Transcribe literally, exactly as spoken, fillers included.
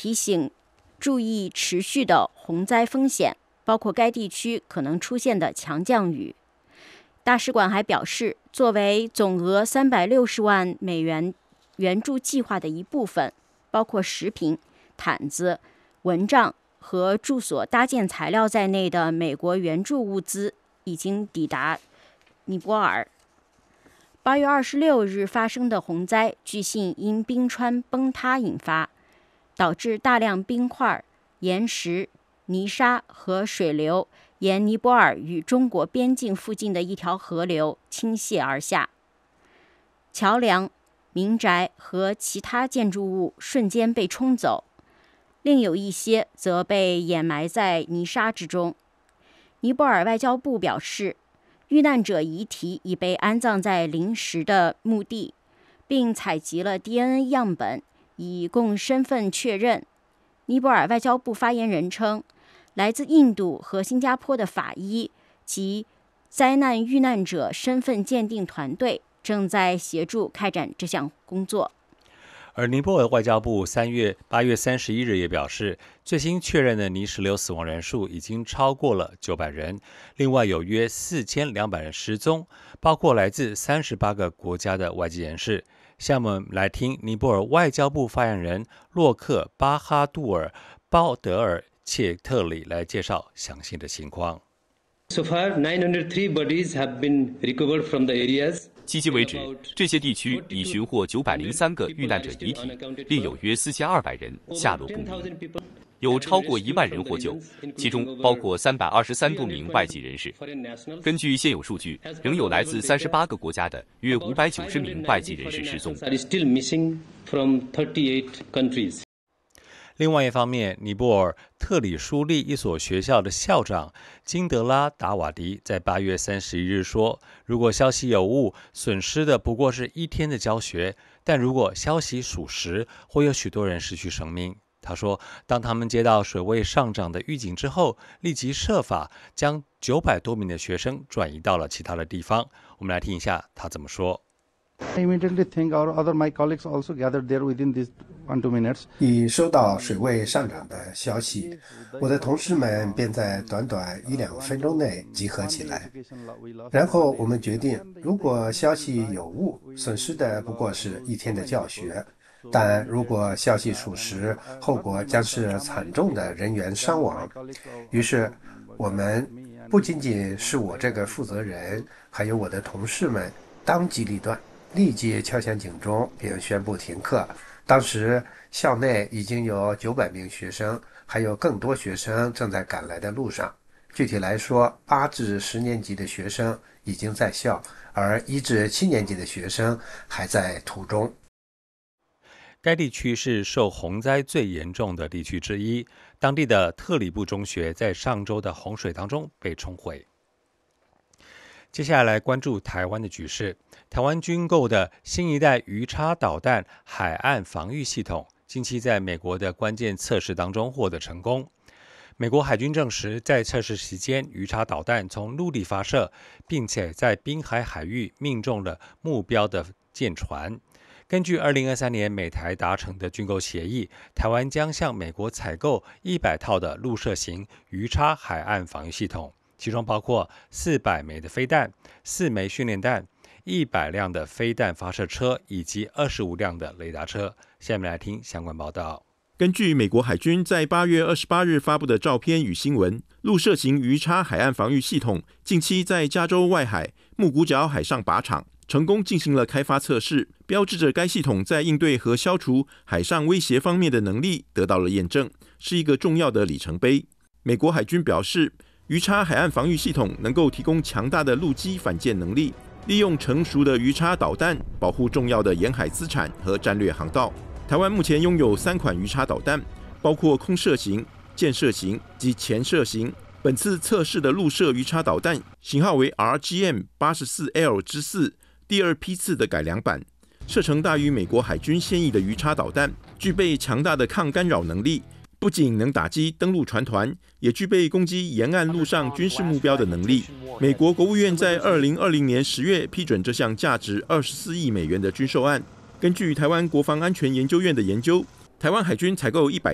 提醒注意持续的洪灾风险，包括该地区可能出现的强降雨。大使馆还表示，作为总额三百六十万美元援助计划的一部分，包括食品、毯子、蚊帐和住所搭建材料在内的美国援助物资已经抵达尼泊尔。八月二十六日发生的洪灾，据信因冰川崩塌引发，导致大量冰块、岩石、泥沙和水流沿尼泊尔与中国边境附近的一条河流倾泻而下，桥梁、民宅和其他建筑物瞬间被冲走，另有一些则被掩埋在泥沙之中。尼泊尔外交部表示，遇难者遗体已被安葬在临时的墓地，并采集了 D N A 样本，以供身份确认。尼泊尔外交部发言人称，来自印度和新加坡的法医及灾难遇难者身份鉴定团队正在协助开展这项工作。 而尼泊尔外交部三月八月三十一日也表示，最新确认的泥石流死亡人数已经超过了九百人，另外有约四千两百人失踪，包括来自三十八个国家的外籍人士。下面来听尼泊尔外交部发言人洛克巴哈杜尔鲍德尔切特里来介绍详细的情况。 So far, nine hundred three bodies have been recovered from the areas. 迄今为止，这些地区已寻获九百零三个遇难者遗体，另有约四千二百人下落不明，有超过一万人获救，其中包括三百二十三多名外籍人士。根据现有数据，仍有来自三十八个国家的约五百九十名外籍人士失踪。 另外一方面，尼泊尔特里舒利一所学校的校长金德拉达瓦迪在八月三十一日说，如果消息有误，损失的不过是一天的教学，但如果消息属实，会有许多人失去生命。他说，当他们接到水位上涨的预警之后，立即设法将九百多名的学生转移到了其他的地方。我们来听一下他怎么说。 I immediately think our other my colleagues also gathered there within these one two minutes. 一收到水位上涨的消息，我的同事们便在短短一两分钟内集合起来。然后我们决定，如果消息有误，损失的不过是一天的教学；但如果消息属实，后果将是惨重的人员伤亡。于是，我们不仅仅是我这个负责人，还有我的同事们当机立断。立即敲响警钟，并宣布停课。当时校内已经有九百名学生，还有更多学生正在赶来的路上。具体来说，八至十年级的学生已经在校，而一至七年级的学生还在途中。 该地区是受洪灾最严重的地区之一，当地的特里布中学在上周的洪水当中被冲毁。接下来关注台湾的局势。台湾军购的新一代鱼叉导弹海岸防御系统，近期在美国的关键测试当中获得成功。美国海军证实，在测试期间，鱼叉导弹从陆地发射，并且在滨海海域命中了目标的舰船。根据二零二三年美台达成的军购协议，台湾将向美国采购一百套的陆射型鱼叉海岸防御系统，其中包括四百枚的飞弹、四枚训练弹、一百辆的飞弹发射车以及二十五辆的雷达车。下面来听相关报道。 根据美国海军在八月二十八日发布的照片与新闻，陆射型鱼叉海岸防御系统近期在加州外海木谷角海上靶场成功进行了开发测试，标志着该系统在应对和消除海上威胁方面的能力得到了验证，是一个重要的里程碑。美国海军表示，鱼叉海岸防御系统能够提供强大的陆基反舰能力，利用成熟的鱼叉导弹保护重要的沿海资产和战略航道。台湾目前拥有三款鱼叉导弹，包括空射型、箭射型及潜射型。本次测试的陆射鱼叉导弹型号为 R G M 八十四 L 之四，第二批次的改良版，射程大于美国海军现役的鱼叉导弹，具备强大的抗干扰能力，不仅能打击登陆船团，也具备攻击沿岸陆上军事目标的能力。美国国务院在二零二零年十月批准这项价值二十四亿美元的军售案。根据台湾国防安全研究院的研究，台湾海军采购一百